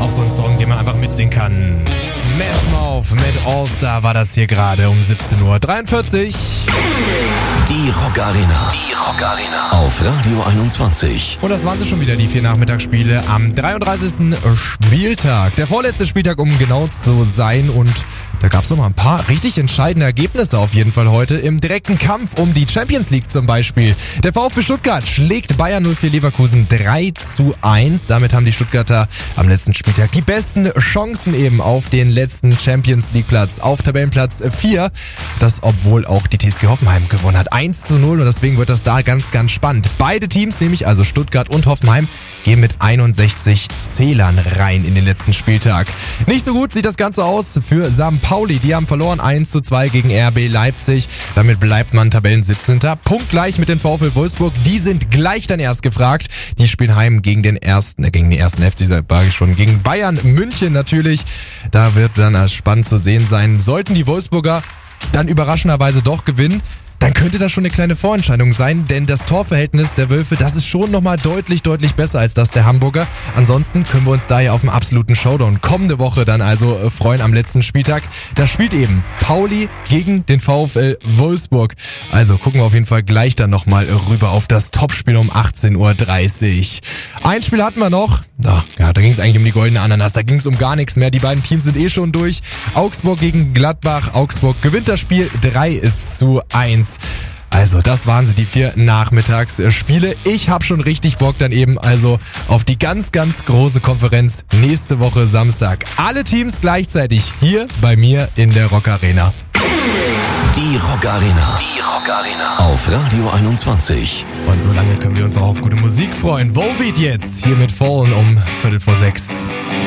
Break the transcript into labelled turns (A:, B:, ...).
A: Auch so ein Song, den man einfach mitsingen kann. Smash Mouth mit All-Star war das hier gerade um 17.43 Uhr.
B: Die Rock Arena. Die Rock Arena. Auf Radio 21.
A: Und das waren sie schon wieder, die 4 Nachmittagsspiele am 33. Spieltag. Der vorletzte Spieltag, um genau zu sein. Und da gab es noch mal ein paar richtig entscheidende Ergebnisse auf jeden Fall heute. Im direkten Kampf um die Champions League zum Beispiel. Der VfB Stuttgart schlägt Bayern 04 Leverkusen 3:1. Damit haben die Stuttgarter am letzten Spieltag die besten Chancen eben auf den letzten Champions League Platz. Auf Tabellenplatz 4. Das, obwohl auch die TSG Hoffenheim gewonnen hat. 1:0 und deswegen wird das da ganz, ganz spannend. Beide Teams, nämlich also Stuttgart und Hoffenheim, gehen mit 61 Zählern rein in den letzten Spieltag. Nicht so gut sieht das Ganze aus für St. Pauli. Die haben verloren 1:2 gegen RB Leipzig. Damit bleibt man Tabellen 17. Punktgleich mit den VfL Wolfsburg. Die sind gleich dann erst gefragt. Die spielen heim gegen den ersten FC, sag ich schon, gegen Bayern München natürlich. Da wird dann spannend zu sehen sein. Sollten die Wolfsburger dann überraschenderweise doch gewinnen, dann könnte das schon eine kleine Vorentscheidung sein, denn das Torverhältnis der Wölfe, das ist schon nochmal deutlich besser als das der Hamburger. Ansonsten können wir uns da ja auf einen absoluten Showdown kommende Woche dann also freuen am letzten Spieltag. Da spielt eben Pauli gegen den VfL Wolfsburg. Also gucken wir auf jeden Fall gleich dann nochmal rüber auf das Topspiel um 18:30 Uhr. Ein Spiel hatten wir noch. Da ging es eigentlich um die goldene Ananas. Da ging es um gar nichts mehr. Die beiden Teams sind schon durch. Augsburg gegen Gladbach. Augsburg gewinnt das Spiel 3:1. Also, das waren sie, die 4 Nachmittagsspiele. Ich habe schon richtig Bock dann eben also auf die ganz, ganz große Konferenz nächste Woche Samstag. Alle Teams gleichzeitig hier bei mir in der Rock Arena.
B: Die Rock Arena. Die Rock Arena. Auf Radio 21.
A: Und so lange können wir uns auch auf gute Musik freuen. Volbeat jetzt hier mit Fallen um 5:45.